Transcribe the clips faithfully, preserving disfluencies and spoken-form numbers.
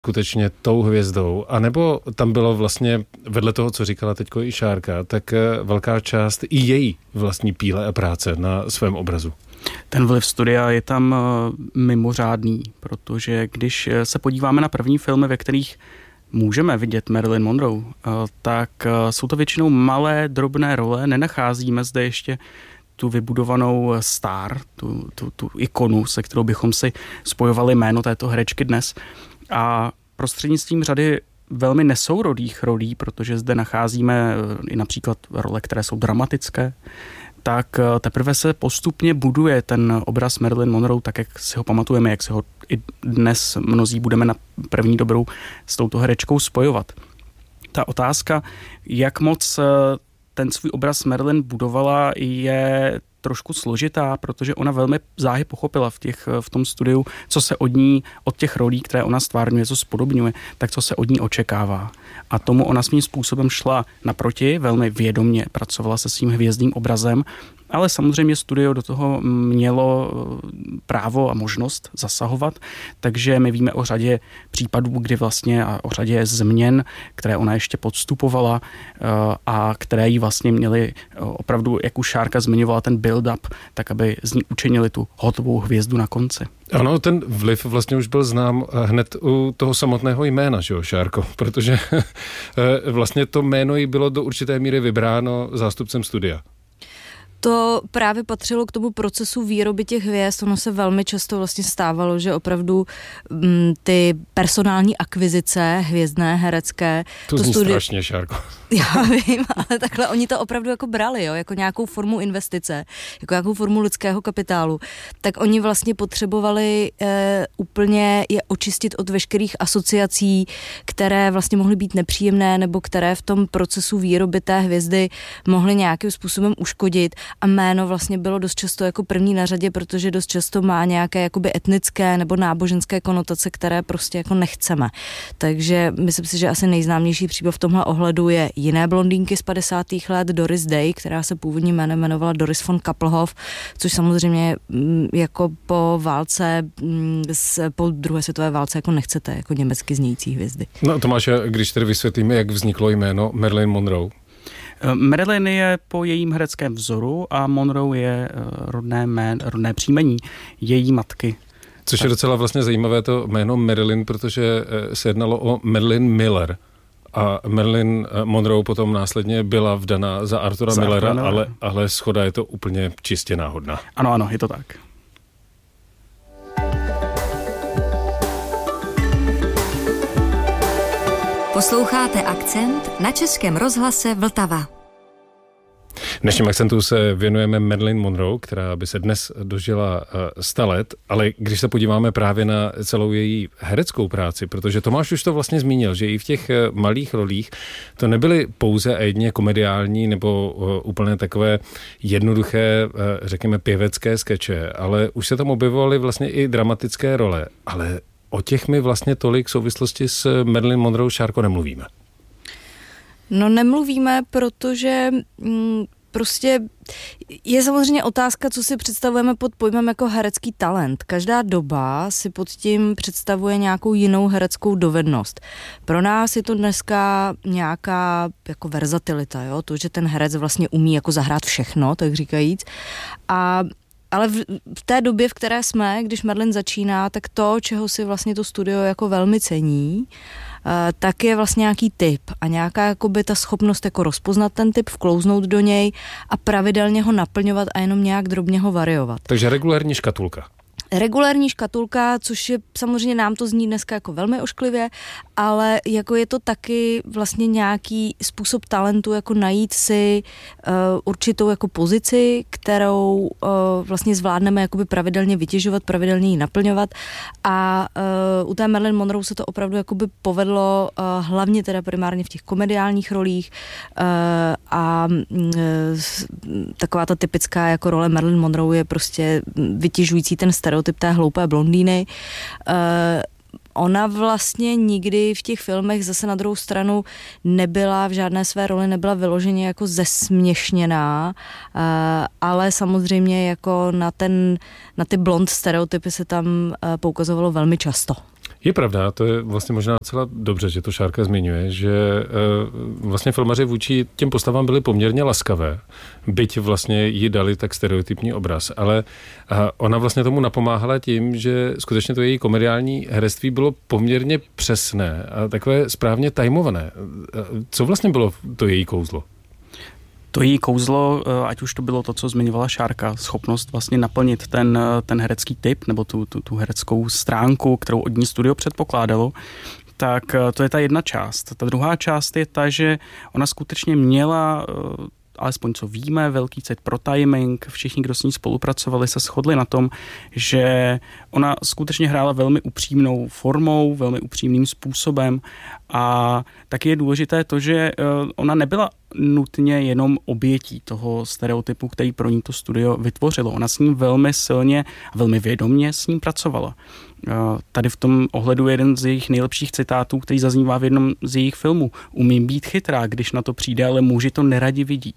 skutečně tou hvězdou, anebo tam bylo vlastně vedle toho, co říkala teďko i Šárka, tak velká část i její vlastní píle a práce na svém obrazu. Ten vliv studia je tam mimořádný, protože když se podíváme na první filmy, ve kterých můžeme vidět Marilyn Monroe, tak jsou to většinou malé, drobné role, nenacházíme zde ještě tu vybudovanou star, tu, tu, tu ikonu, se kterou bychom si spojovali jméno této herečky dnes. A prostřednictvím řady velmi nesourodých rolí, protože zde nacházíme i například role, které jsou dramatické, tak teprve se postupně buduje ten obraz Marilyn Monroe, tak jak si ho pamatujeme, jak si ho i dnes mnozí budeme na první dobrou s touto herečkou spojovat. Ta otázka, jak moc ten svůj obraz Marilyn budovala, je trošku složitá, protože ona velmi záhy pochopila v, těch, v tom studiu, co se od ní, od těch rolí, které ona stvárňuje, co spodobňuje, tak co se od ní očekává. A tomu ona svým způsobem šla naproti, velmi vědomně pracovala se svým hvězdným obrazem, ale samozřejmě studio do toho mělo právo a možnost zasahovat, takže my víme o řadě případů, kdy vlastně a o řadě změn, které ona ještě podstupovala a které jí vlastně měly opravdu, jak už Šárka zmiňovala, ten build-up, tak aby z ní učinili tu hotovou hvězdu na konci. Ano, ten vliv vlastně už byl znám hned u toho samotného jména, že jo, Šárko, protože vlastně to jméno jí bylo do určité míry vybráno zástupcem studia. To právě patřilo k tomu procesu výroby těch hvězd. Ono se velmi často vlastně stávalo, že opravdu m, ty personální akvizice hvězdné, herecké... To, to zní studi- strašně, Šárko. Já vím, ale takhle oni to opravdu jako brali, jo, jako nějakou formu investice, jako nějakou formu lidského kapitálu. Tak oni vlastně potřebovali e, úplně je očistit od veškerých asociací, které vlastně mohly být nepříjemné nebo které v tom procesu výroby té hvězdy mohly nějakým způsobem uškodit. A jméno vlastně bylo dost často jako první na řadě, protože dost často má nějaké jakoby etnické nebo náboženské konotace, které prostě jako nechceme. Takže myslím si, že asi nejznámější příběh v tomhle ohledu je Jiné blondýnky z padesátých let, Doris Day, která se původně jménem jmenovala Doris von Kappelhoff, což samozřejmě jako po válce, po druhé světové válce jako nechcete, jako německy znějící hvězdy. No Tomáše, když tedy vysvětlíme, jak vzniklo jméno Marilyn Monroe. Marilyn je po jejím hereckém vzoru a Monroe je rodné, jmén, rodné příjmení její matky. Což tak je docela vlastně zajímavé to jméno Marilyn, protože se jednalo o Marilyn Miller. A Marilyn Monroe potom následně byla vdaná za Artura za Millera, Millera. Ale, ale shoda je to úplně čistě náhodná. Ano, ano, je to tak. Posloucháte Akcent na Českém rozhlase Vltava. V dnešním Akcentu se věnujeme Marilyn Monroe, která by se dnes dožila sto let, ale když se podíváme právě na celou její hereckou práci, protože Tomáš už to vlastně zmínil, že i v těch malých rolích to nebyly pouze a jedině komediální nebo úplně takové jednoduché, řekněme, pěvecké skeče, ale už se tam objevovaly vlastně i dramatické role, ale o těch my vlastně tolik v souvislosti s Marilyn Monroe, Šárko, nemluvíme. No nemluvíme, protože mm, prostě je samozřejmě otázka, co si představujeme pod pojmem jako herecký talent. Každá doba si pod tím představuje nějakou jinou hereckou dovednost. Pro nás je to dneska nějaká jako verzatilita, jo? To, že ten herec vlastně umí jako zahrát všechno, tak říkajíc. A ale v, v té době, v které jsme, když Marilyn začíná, tak to, čeho si vlastně to studio jako velmi cení, uh, tak je vlastně nějaký typ a nějaká jakoby ta schopnost jako rozpoznat ten typ, vklouznout do něj a pravidelně ho naplňovat a jenom nějak drobně ho variovat. Takže regulérní škatulka. Regulérní škatulka, což je samozřejmě nám to zní dneska jako velmi ošklivě, ale jako je to taky vlastně nějaký způsob talentu, jako najít si uh, určitou jako pozici, kterou uh, vlastně zvládneme jakoby pravidelně vytěžovat, pravidelně ji naplňovat a uh, u té Marilyn Monroe se to opravdu jakoby povedlo uh, hlavně teda primárně v těch komediálních rolích uh, a uh, taková ta typická jako role Marilyn Monroe je prostě vytěžující ten stereotyp typ té hloupé blondýny. Uh, ona vlastně nikdy v těch filmech zase na druhou stranu nebyla, v žádné své roli nebyla vyloženě jako zesměšněná, uh, ale samozřejmě jako na ten, na ty blond stereotypy se tam uh, poukazovalo velmi často. Je pravda, to je vlastně možná docela dobře, že to Šárka zmiňuje, že uh, vlastně filmaři vůči těm postavám byli poměrně laskavé, byť vlastně jí dali tak stereotypní obraz, ale uh, ona vlastně tomu napomáhala tím, že skutečně to její komediální herectví bylo poměrně přesné a takové správně tajmované. Uh, co vlastně bylo to její kouzlo? To její kouzlo, ať už to bylo to, co zmiňovala Šárka, schopnost vlastně naplnit ten, ten herecký typ nebo tu, tu, tu hereckou stránku, kterou od ní studio předpokládalo, tak to je ta jedna část. Ta druhá část je ta, že ona skutečně měla, alespoň co víme, velký cit pro timing. Všichni, kdo s ní spolupracovali, se shodli na tom, že ona skutečně hrála velmi upřímnou formou, velmi upřímným způsobem a taky je důležité to, že ona nebyla nutně jenom obětí toho stereotypu, který pro ní to studio vytvořilo. Ona s ním velmi silně a velmi vědomně s ním pracovala. Tady v tom ohledu je jeden z jejich nejlepších citátů, který zaznívá v jednom z jejich filmů. Umím být chytrá, když na to přijde, ale muži to neradi vidí.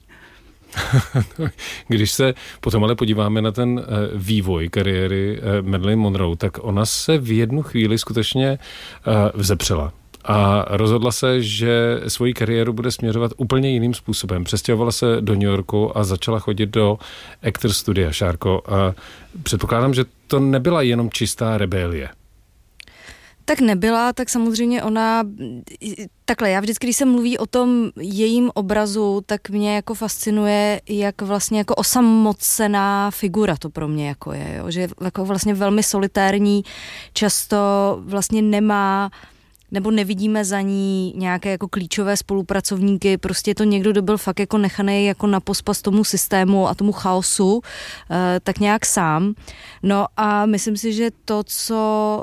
Když se potom ale podíváme na ten vývoj kariéry Marilyn Monroe, tak ona se v jednu chvíli skutečně vzepřela. A rozhodla se, že svoji kariéru bude směřovat úplně jiným způsobem. Přestěhovala se do New Yorku a začala chodit do Actor Studia. Šárko, a předpokládám, že to nebyla jenom čistá rebelie. Tak nebyla, tak samozřejmě ona, takhle, já vždycky, když se mluví o tom jejím obrazu, tak mě jako fascinuje, jak vlastně jako osamocená figura to pro mě jako je, jo? Že je jako vlastně velmi solitérní, často vlastně nemá nebo nevidíme za ní nějaké jako klíčové spolupracovníky, prostě je to někdo, kdo byl fakt jako nechaný jako na pospas tomu systému a tomu chaosu, tak nějak sám. No a myslím si, že to, co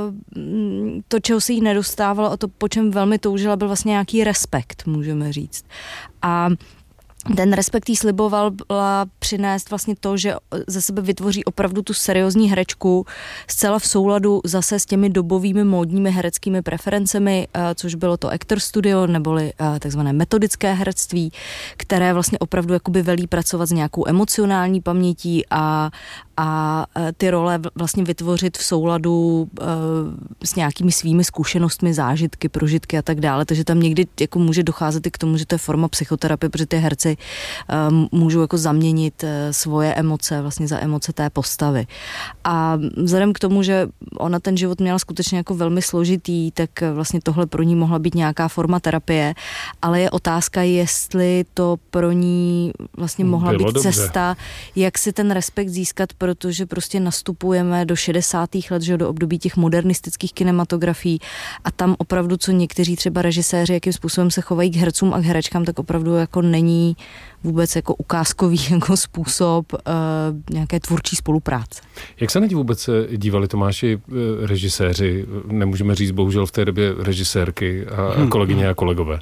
to, čeho se jí nedostávalo a to, po čem velmi toužila, byl vlastně nějaký respekt, můžeme říct. A ten respekt jí slibovala přinést vlastně to, že ze sebe vytvoří opravdu tu seriózní herečku zcela v souladu zase s těmi dobovými módními hereckými preferencemi, což bylo to Actor Studio, neboli takzvané metodické herectví, které vlastně opravdu jakoby velí pracovat s nějakou emocionální pamětí a, a ty role vlastně vytvořit v souladu s nějakými svými zkušenostmi, zážitky, prožitky a tak dále. Takže tam někdy jako může docházet i k tomu, že to je forma psychoterapie, protože ty herci můžou jako zaměnit svoje emoce vlastně za emoce té postavy. A vzhledem k tomu, že ona ten život měla skutečně jako velmi složitý, tak vlastně tohle pro ní mohla být nějaká forma terapie, ale je otázka, jestli to pro ní vlastně mohla Bylo být dobře. cesta, jak si ten respekt získat, protože prostě nastupujeme do šedesátých let, že do období těch modernistických kinematografií a tam opravdu, co někteří třeba režiséři, jakým způsobem se chovají k hercům a k herečkám, tak opravdu jako není vůbec jako ukázkový jako způsob uh, nějaké tvůrčí spolupráce. Jak se na ní vůbec dívali, Tomáši, režiséři, nemůžeme říct bohužel v té době režisérky a hmm. kolegyně a kolegové?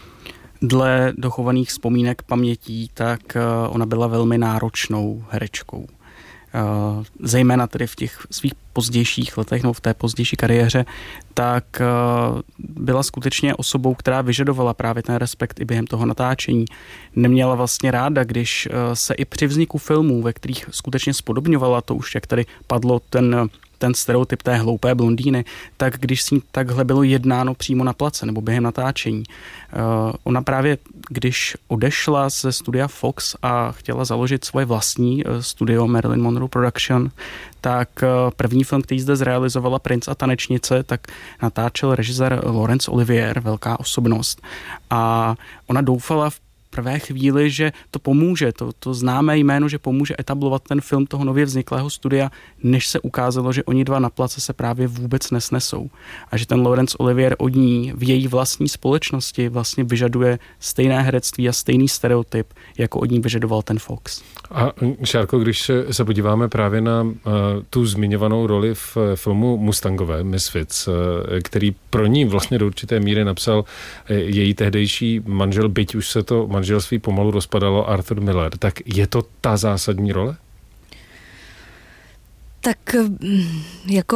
Dle dochovaných vzpomínek pamětí, tak uh, ona byla velmi náročnou herečkou. Uh, zejména tedy v těch svých pozdějších letech, no v té pozdější kariéře, tak uh, byla skutečně osobou, která vyžadovala právě ten respekt i během toho natáčení. Neměla vlastně ráda, když uh, se i při vzniku filmů, ve kterých skutečně spodobňovala to už, jak tady padlo ten ten stereotyp té hloupé blondýny, tak když s ní takhle bylo jednáno přímo na place nebo během natáčení. Uh, ona právě, když odešla ze studia Fox a chtěla založit svoje vlastní uh, studio Marilyn Monroe Production, tak uh, první film, který zde zrealizovala, Princ a tanečnice, tak natáčel režisér Laurence Olivier, velká osobnost. A ona doufala v prvé chvíli, že to pomůže, to, to známé jméno, že pomůže etablovat ten film toho nově vzniklého studia, než se ukázalo, že oni dva na place se právě vůbec nesnesou. A že ten Laurence Olivier od ní v její vlastní společnosti vlastně vyžaduje stejné herectví a stejný stereotyp, jako od ní vyžadoval ten Fox. A Šárko, když se podíváme právě na uh, tu zmiňovanou roli v filmu Mustangové, Misfits, uh, který pro ní vlastně do určité míry napsal uh, její tehdejší manžel, byť už se to manželství pomalu rozpadalo, Arthur Miller, tak je to ta zásadní role? Tak jako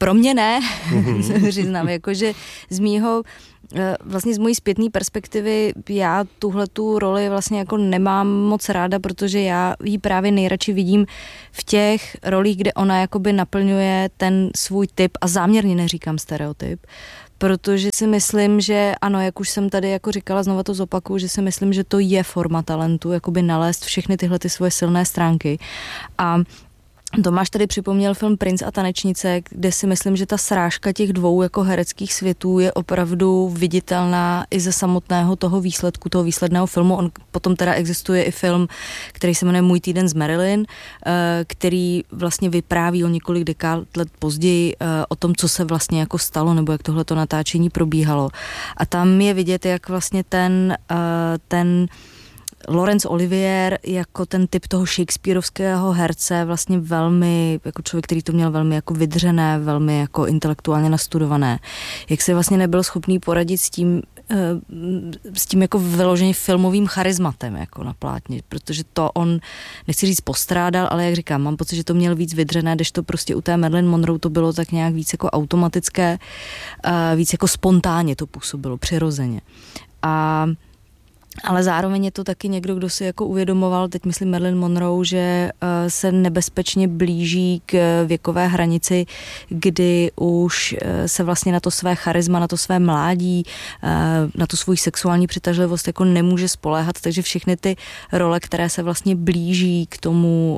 pro mě ne, mm-hmm. přiznám, jakože z mýho, vlastně z mojí zpětné perspektivy já tuhletu roli vlastně jako nemám moc ráda, protože já ji právě nejradši vidím v těch rolích, kde ona jakoby naplňuje ten svůj typ a záměrně neříkám stereotyp, protože si myslím, že ano, jak už jsem tady jako říkala, znova to zopakuju, že si myslím, že to je forma talentu, jakoby nalézt všechny tyhle ty svoje silné stránky. A Tomáš tady připomněl film Princ a tanečnice, kde si myslím, že ta srážka těch dvou jako hereckých světů je opravdu viditelná i ze samotného toho výsledku, toho výsledného filmu. On potom teda existuje i film, který se jmenuje Můj týden s Marilyn, který vlastně vypráví o několik dekád let později o tom, co se vlastně jako stalo, nebo jak tohleto natáčení probíhalo. A tam je vidět, jak vlastně ten, ten Laurence Olivier jako ten typ toho shakespearovského herce, vlastně velmi, jako člověk, který to měl velmi jako vydřené, velmi jako intelektuálně nastudované, jak se vlastně nebyl schopný poradit s tím, s tím jako vyloženě filmovým charizmatem jako na plátně, protože to on, nechci říct postrádal, ale jak říkám, mám pocit, že to měl víc vydřené, když to prostě u té Marilyn Monroe to bylo tak nějak víc jako automatické, víc jako spontánně to působilo, přirozeně. A ale zároveň je to taky někdo, kdo si jako uvědomoval, teď myslím Marilyn Monroe, že se nebezpečně blíží k věkové hranici, kdy už se vlastně na to své charisma, na to své mládí, na tu svou sexuální přitažlivost jako nemůže spoléhat, takže všechny ty role, které se vlastně blíží k tomu,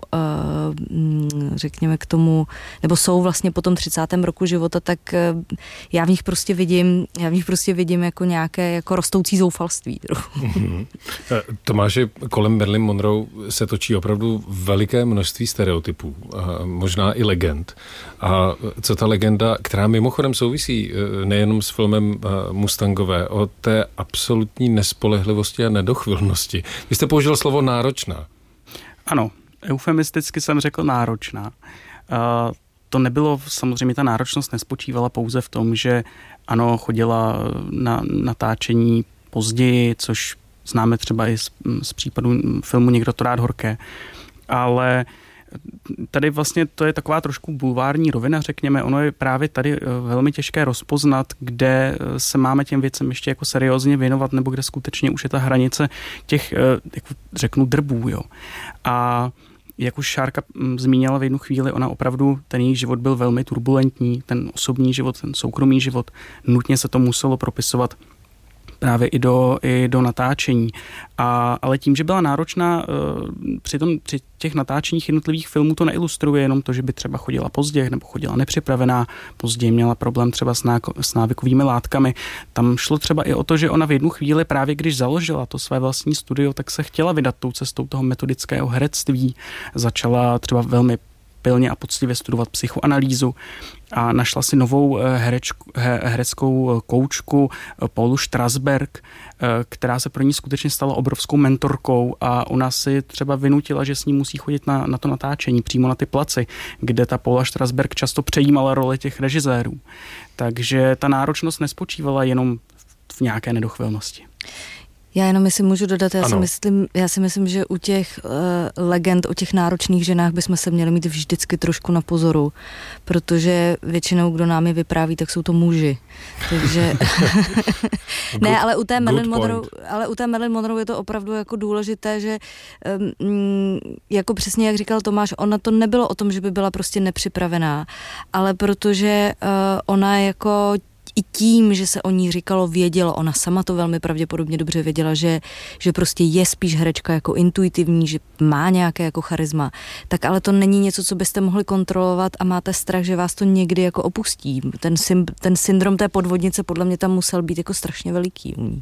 řekněme k tomu, nebo jsou vlastně po tom třicátém roku života, tak já v nich prostě vidím, já v nich prostě vidím jako nějaké jako rostoucí zoufalství. Hmm. Tomáši, kolem Marilyn Monroe se točí opravdu veliké množství stereotypů, možná i legend. A co ta legenda, která mimochodem souvisí nejenom s filmem Mustangové, o té absolutní nespolehlivosti a nedochvilnosti. Vy jste použil slovo náročná. Ano, eufemisticky jsem řekl náročná. Uh, to nebylo, samozřejmě ta náročnost nespočívala pouze v tom, že ano, chodila na natáčení později, což známe třeba i z, z případu filmu Někdo to rád horké. Ale tady vlastně to je taková trošku bulvární rovina, řekněme. Ono je právě tady velmi těžké rozpoznat, kde se máme těm věcem ještě jako seriózně věnovat, nebo kde skutečně už je ta hranice těch, jak řeknu, drbů. Jo. A jak už Šárka zmínila v jednu chvíli, ona opravdu, ten její život byl velmi turbulentní, ten osobní život, ten soukromý život, nutně se to muselo propisovat právě i do, i do natáčení. A, ale tím, že byla náročná, při, tom, při těch natáčeních jednotlivých filmů to neilustruje jenom to, že by třeba chodila pozdě nebo chodila nepřipravená, později měla problém třeba s, ná, s návykovými látkami. Tam šlo třeba i o to, že ona v jednu chvíli právě když založila to své vlastní studio, tak se chtěla vydat tou cestou toho metodického herectví. Začala třeba velmi pilně a poctivě studovat psychoanalýzu a našla si novou herečku, hereckou koučku Paulu Strasberg, která se pro ní skutečně stala obrovskou mentorkou a ona si třeba vynutila, že s ní musí chodit na, na to natáčení, přímo na ty placi, kde ta Paula Strasberg často přejímala roli těch režisérů. Takže ta náročnost nespočívala jenom v nějaké nedochvilnosti. Já jenom si můžu dodat, já si, myslím, já si myslím, že u těch uh, legend o těch náročných ženách bychom se měli mít vždycky trošku na pozoru, protože většinou, kdo nám je vypráví, tak jsou to muži. Takže ne, ale u té Marilyn Monroe, ale u té Marilyn Monroe je to opravdu jako důležité, že um, jako přesně jak říkal Tomáš, ona to nebylo o tom, že by byla prostě nepřipravená, ale protože uh, ona jako i tím, že se o ní říkalo, vědělo, ona sama to velmi pravděpodobně dobře věděla, že, že prostě je spíš herečka jako intuitivní, že má nějaké jako charisma, tak ale to není něco, co byste mohli kontrolovat a máte strach, že vás to někdy jako opustí. Ten, sym, ten syndrom té podvodnice podle mě tam musel být jako strašně veliký u ní.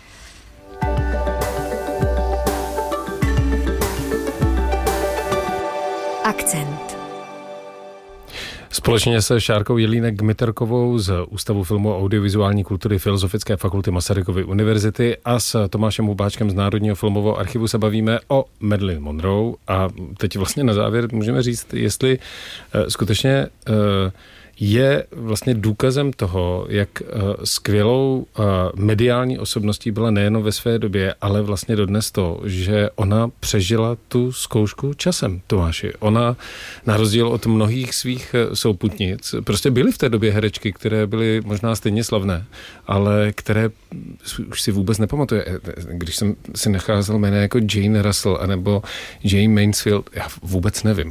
Akcent. Společně se Šárkou Jelínek-Gmiterkovou z Ústavu filmu a audiovizuální kultury Filozofické fakulty Masarykovy univerzity a s Tomášem Hubáčkem z Národního filmového archivu se bavíme o Marilyn Monroe a teď vlastně na závěr můžeme říct, jestli uh, skutečně uh, je vlastně důkazem toho, jak skvělou mediální osobností byla nejen ve své době, ale vlastně dodnes to, že ona přežila tu zkoušku časem, Tomáši. Ona, na rozdíl od mnohých svých souputnic, prostě byly v té době herečky, které byly možná stejně slavné, ale které už si vůbec nepamatuje. Když jsem si nacházel jména jako Jane Russell anebo Jane Mansfield, já vůbec nevím.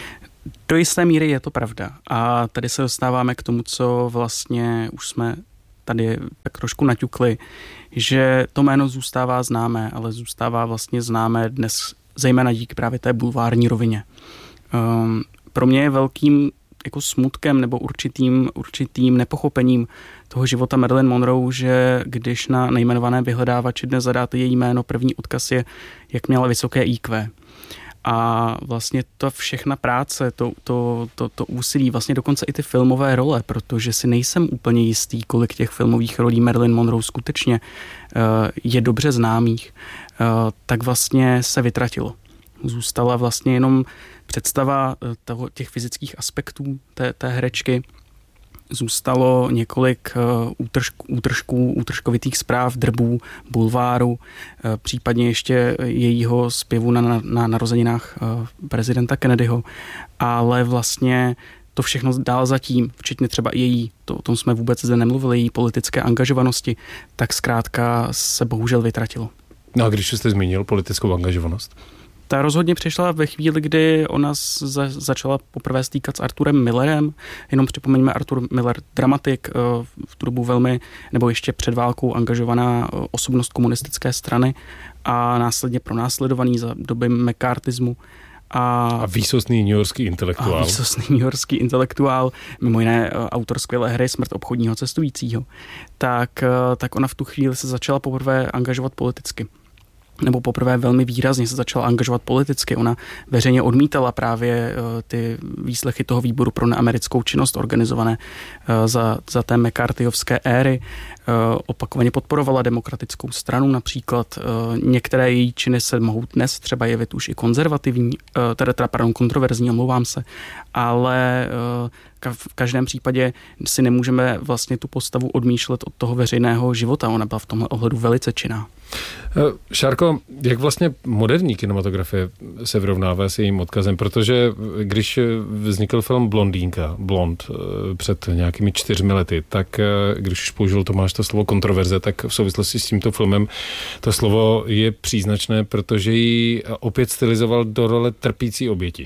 Do jisté míry je to pravda. A tady se dostáváme k tomu, co vlastně už jsme tady tak trošku naťukli, že to jméno zůstává známé, ale zůstává vlastně známé dnes zejména díky právě té bulvární rovině. Um, pro mě je velkým jako smutkem nebo určitým, určitým nepochopením toho života Marilyn Monroe, že když na nejmenované vyhledávači dnes zadáte její jméno, první odkaz je, jak měla vysoké í kvé. A vlastně ta všechna práce, to, to, to, to úsilí, vlastně dokonce i ty filmové role, protože si nejsem úplně jistý, kolik těch filmových rolí Marilyn Monroe skutečně uh, je dobře známých, uh, tak vlastně se vytratilo. Zůstala vlastně jenom představa toho, těch fyzických aspektů té, té herečky. Zůstalo několik uh, útržků, útržků, útržkovitých zpráv, drbů, bulváru, uh, případně ještě jejího zpěvu na, na, na narozeninách uh, prezidenta Kennedyho, ale vlastně to všechno dál zatím, včetně třeba i její, to, o tom jsme vůbec zde nemluvili, její politické angažovanosti, tak zkrátka se bohužel vytratilo. No a když jste zmínil politickou angažovanost? Ta rozhodně přišla ve chvíli, kdy ona za, začala poprvé stýkat s Arthurem Millerem. Jenom připomeňme, Arthur Miller, dramatik, v tu dobu velmi, nebo ještě před válkou angažovaná osobnost komunistické strany a následně pronásledovaný za doby McCarthyismu. A, a výsostný newyorský intelektuál. A výsostný newyorský intelektuál, mimo jiné autor skvělé hry Smrt obchodního cestujícího. Tak, tak ona v tu chvíli se začala poprvé angažovat politicky. Nebo poprvé velmi výrazně se začala angažovat politicky. Ona veřejně odmítala právě ty výslechy toho výboru pro neamerickou činnost organizované za, za té McCarthyovské éry. Opakovaně podporovala demokratickou stranu například. Některé její činy se mohou dnes třeba jevit už i konzervativní, teda, teda pardon, kontroverzní, omlouvám se, ale v každém případě si nemůžeme vlastně tu postavu odmýšlet od toho veřejného života. Ona byla v tomhle ohledu velice činná. Šárko, jak vlastně moderní kinematografie se vyrovnává s jejím odkazem? Protože když vznikl film Blondýnka, Blond, před nějakými čtyřmi lety, tak když už použil Tomáš to slovo kontroverze, tak v souvislosti s tímto filmem to slovo je příznačné, protože ji opět stylizoval do role trpící oběti.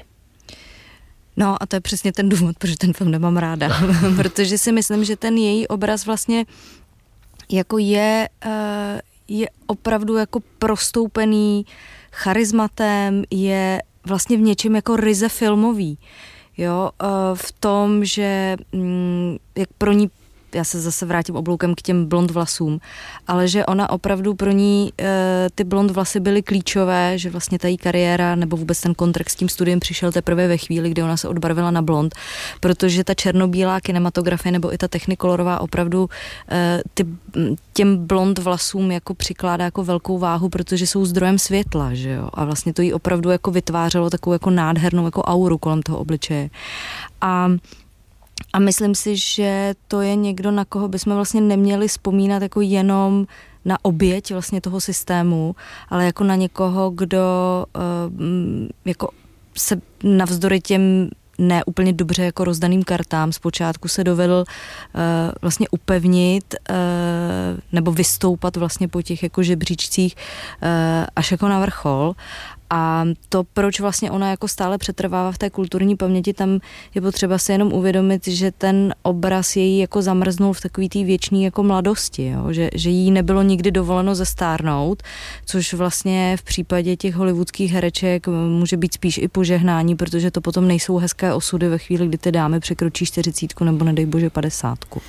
No a to je přesně ten důvod, proč ten film nemám ráda. Protože si myslím, že ten její obraz vlastně jako je, je opravdu jako prostoupený charizmatem, je vlastně v něčem jako ryze filmový. Jo, v tom, že jak pro ní, já se zase vrátím obloukem k těm blond vlasům, ale že ona opravdu pro ní e, ty blond vlasy byly klíčové, že vlastně ta její kariéra nebo vůbec ten kontrakt s tím studiem přišel teprve ve chvíli, kdy ona se odbarvila na blond, protože ta černobílá kinematografie nebo i ta technikolorová opravdu e, ty, těm blond vlasům jako přikládá jako velkou váhu, protože jsou zdrojem světla, že jo, a vlastně to jí opravdu jako vytvářelo takovou jako nádhernou jako auru kolem toho obličeje. A A myslím si, že to je někdo, na koho bychom vlastně neměli vzpomínat jako jenom na oběť vlastně toho systému, ale jako na někoho, kdo uh, jako se navzdory těm ne úplně dobře jako rozdaným kartám zpočátku se dovedl uh, vlastně upevnit uh, nebo vystoupat vlastně po těch jako žebříčcích uh, až jako na vrchol. A to, proč vlastně ona jako stále přetrvává v té kulturní paměti, tam je potřeba si jenom uvědomit, že ten obraz její jako zamrznul v takový té věčný jako mladosti, jo? Že, že jí nebylo nikdy dovoleno zestárnout, což vlastně v případě těch hollywoodských hereček může být spíš i požehnání, protože to potom nejsou hezké osudy ve chvíli, kdy ty dámy překročí čtyřicítku nebo nedej bože padesátku.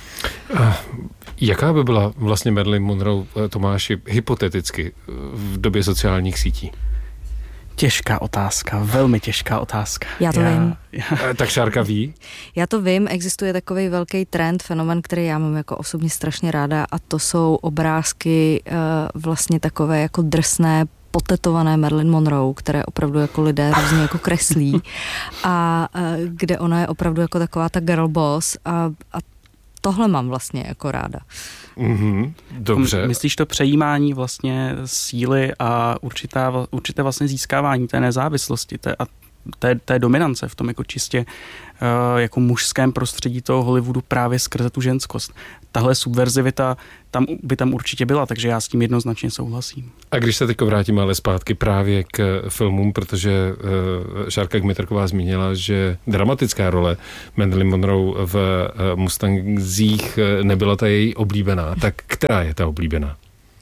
Jaká by byla vlastně Marilyn Monroe, Tomáši, hypoteticky v době sociálních sítí? Těžká otázka, velmi těžká otázka. Já to já, vím. Já... Tak Šárka ví? Já to vím, existuje takový velký trend, fenomen, který já mám jako osobně strašně ráda, a to jsou obrázky uh, vlastně takové jako drsné potetované Marilyn Monroe, které opravdu jako lidé různě jako kreslí a kde ona je opravdu jako taková ta girl boss a, a tohle mám vlastně jako ráda. Mm-hmm, dobře. Myslíš to přejímání vlastně síly a určitá, určité vlastně získávání té nezávislosti té, a té, té dominance v tom jako čistě uh, jako mužském prostředí toho Hollywoodu právě skrze tu ženskost. Tahle subverzivita tam by tam určitě byla, takže já s tím jednoznačně souhlasím. A když se teď vrátíme ale zpátky právě k filmům, protože uh, Šárka Kmitrková zmínila, že dramatická role Marilyn Monroe v uh, Mustangzích nebyla ta její oblíbená, tak která je ta oblíbená?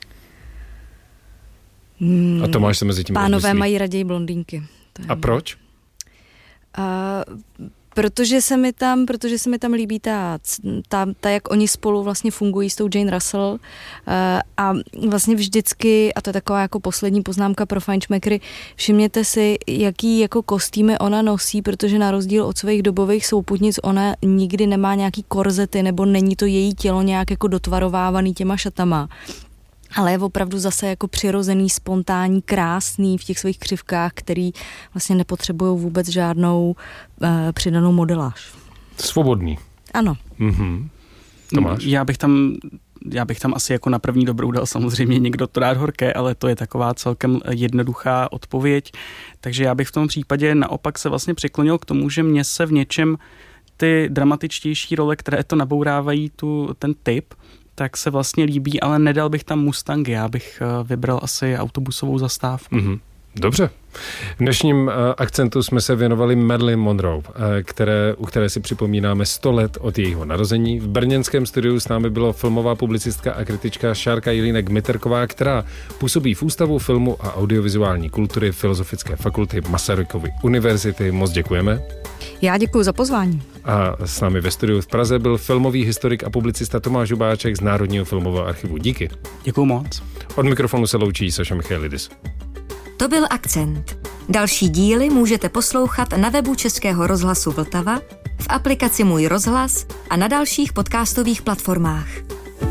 Hmm, A Tomáš se mezi tím Pánové rozmyslí. mají raději blondýnky. A proč? Uh, protože se mi tam, protože se mi tam líbí ta, ta, ta, jak oni spolu vlastně fungují s tou Jane Russell uh, a vlastně vždycky, a to je taková jako poslední poznámka pro fajnšmekry, všimněte si, jaký jako kostýmy ona nosí, protože na rozdíl od svých dobových souputnic ona nikdy nemá nějaký korzety nebo není to její tělo nějak jako dotvarovávaný těma šatama. Ale je opravdu zase jako přirozený, spontánní, krásný v těch svých křivkách, který vlastně nepotřebují vůbec žádnou uh, přidanou modeláž. Svobodný. Ano. Mhm. Tomáš? Já bych tam já bych tam asi jako na první dobrou dal samozřejmě někdo to dát horké, ale to je taková celkem jednoduchá odpověď. Takže já bych v tom případě naopak se vlastně přiklonil k tomu, že mě se v něčem ty dramatičtější role, které to nabourávají tu, ten typ, tak se vlastně líbí, ale nedal bych tam Mustangy, já bych vybral asi autobusovou zastávku. Mm-hmm. Dobře. V dnešním uh, akcentu jsme se věnovali Marilyn Monroe, uh, které, u které si připomínáme sto let od jejího narození. V brněnském studiu s námi byla filmová publicistka a kritička Šárka Jelínek Kmitrková, která působí v Ústavu filmu a audiovizuální kultury Filozofické fakulty Masarykovy univerzity. Moc děkujeme. Já děkuji za pozvání. A s námi ve studiu v Praze byl filmový historik a publicista Tomáš Žubáček z Národního filmového archivu. Díky. Děkuji moc. Od mikrofonu se loučí Saša Michailidis. To byl Akcent. Další díly můžete poslouchat na webu Českého rozhlasu Vltava, v aplikaci Můj rozhlas a na dalších podcastových platformách.